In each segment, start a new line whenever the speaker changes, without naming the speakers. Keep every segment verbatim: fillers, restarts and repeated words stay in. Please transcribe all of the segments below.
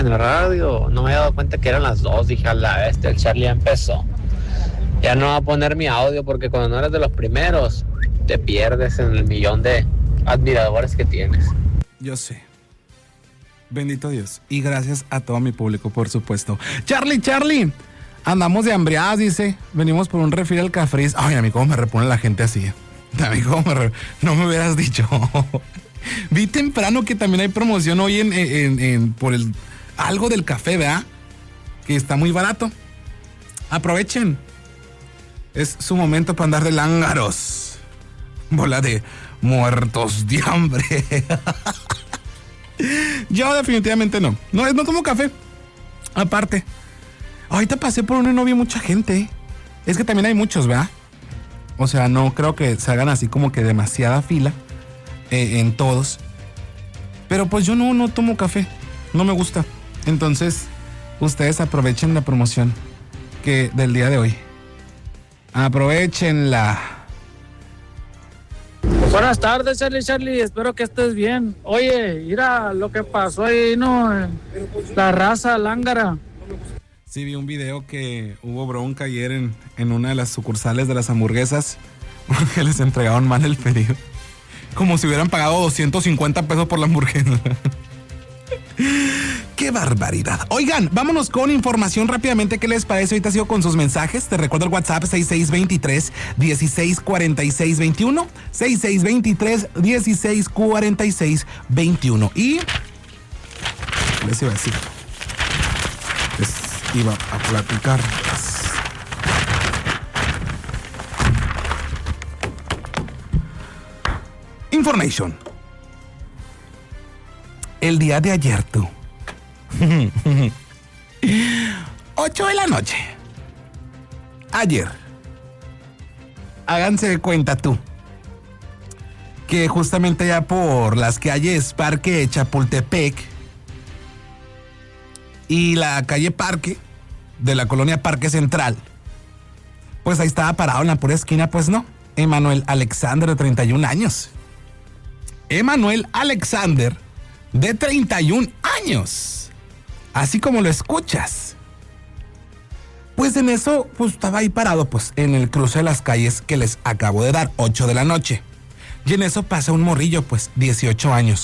en la radio, no me he dado cuenta que eran las dos. Dije, a la vez, el Charlie ya empezó. Ya no va a poner mi audio porque cuando no eres de los primeros, te pierdes en el millón de admiradores que tienes.
Yo sé. Bendito Dios. Y gracias a todo mi público, por supuesto. Charlie, Charlie. Andamos de hambriadas, dice. Venimos por un refil al Cafris. Ay, a mí cómo me repone la gente así. A mí cómo me re... No me hubieras dicho. Vi temprano que también hay promoción hoy en, en, en por el algo del café, ¿verdad? Que está muy barato. Aprovechen. Es su momento para andar de lángaros. Bola de muertos de hambre. Yo definitivamente no. No, no tomo café. Aparte. Ahorita pasé por uno y no vi mucha gente. Es que también hay muchos, ¿verdad? O sea, no creo que se hagan así como que demasiada fila eh, en todos. Pero pues yo no, no tomo café. No me gusta. Entonces, ustedes aprovechen la promoción que del día de hoy. Aprovechenla.
Buenas tardes, Charlie, Charlie. Espero que estés bien. Oye, mira lo que pasó ahí, ¿no? La raza lángara.
Sí, vi un video que hubo bronca ayer en, en una de las sucursales de las hamburguesas porque les entregaron mal el pedido. Como si hubieran pagado doscientos cincuenta pesos por la hamburguesa. ¡Qué barbaridad! Oigan, vámonos con información rápidamente. ¿Qué les parece? Ahorita sigo con sus mensajes. Te recuerdo el WhatsApp seis seis dos tres, uno seis cuatro seis dos uno. seis seis dos tres, uno seis cuatro seis dos uno. Y... les iba a decir... les iba a platicar. Information. El día de ayer, tú. ocho de la noche. Ayer. Háganse de cuenta, tú, que justamente ya por las calles Parque Chapultepec y la calle Parque de la colonia Parque Central, pues ahí estaba parado en la pura esquina, pues no, Emanuel Alexander, de treinta y un años. Emanuel Alexander, de treinta y un años. Así como lo escuchas. Pues en eso, pues estaba ahí parado, pues en el cruce de las calles que les acabo de dar, ocho de la noche. Y en eso pasa un morrillo, pues, dieciocho años.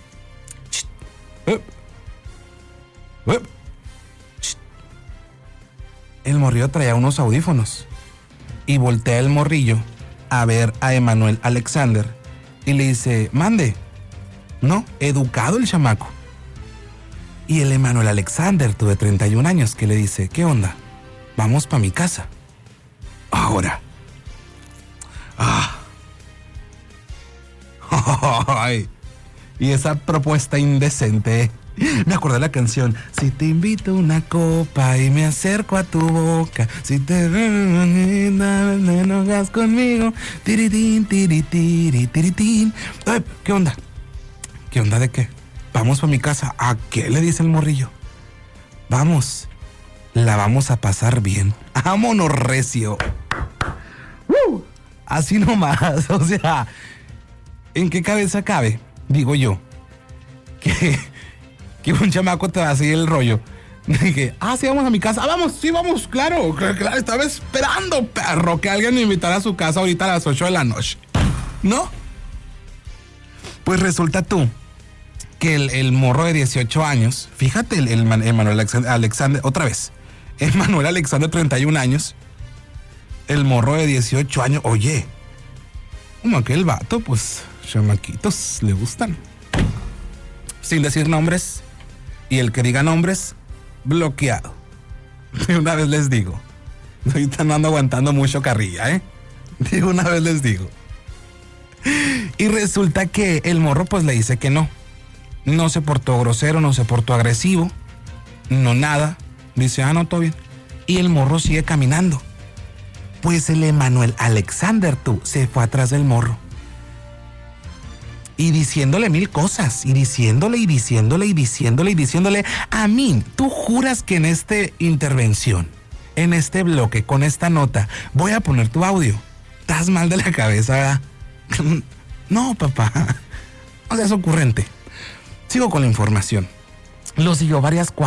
El morrillo traía unos audífonos. Y voltea el morrillo a ver a Emanuel Alexander. Y le dice, mande. No, educado el chamaco. Y el Emanuel Alexander, tú de treinta y un años, que le dice, ¿qué onda? Vamos pa' mi casa. Ahora. Ah. Ay. Y esa propuesta indecente. Me acordé de la canción. Si te invito una copa y me acerco a tu boca, si te enojas conmigo, tiritín, tiritín, tiritín. Ay, ¿qué onda? ¿Qué onda de qué? Vamos para mi casa. ¿A qué le dice el morrillo? Vamos, la vamos a pasar bien. Vámonos recio. Uh, así nomás. O sea, ¿en qué cabeza cabe? Digo yo. Que, que un chamaco te va a seguir el rollo. Dije, ah, sí, vamos a mi casa. Ah, vamos, sí, vamos, claro. Claro, estaba esperando, perro, que alguien me invitara a su casa ahorita a las ocho de la noche. ¿No? Pues resulta tú que el, el morro de dieciocho años, fíjate, el, el Emanuel Alexander, Alexander, otra vez, Emanuel Alexander, treinta y un años, el morro de dieciocho años, oye, como aquel vato, pues, chamaquitos, le gustan. Sin decir nombres, y el que diga nombres, bloqueado. De una vez les digo, ahorita no ando aguantando mucho carrilla, ¿eh? De una vez les digo. Y resulta que el morro pues le dice que no. No se portó grosero, no se portó agresivo, no nada. Dice, ah, no, todo bien. Y el morro sigue caminando. Pues el Emanuel Alexander, tú, se fue atrás del morro. Y diciéndole mil cosas, y diciéndole, y diciéndole, y diciéndole, y diciéndole. A mí, ¿tú juras que en esta intervención, en este bloque, con esta nota, voy a poner tu audio? ¿Estás mal de la cabeza, verdad? No, papá. O sea, es ocurrente. Sigo con la información. Lo siguió varias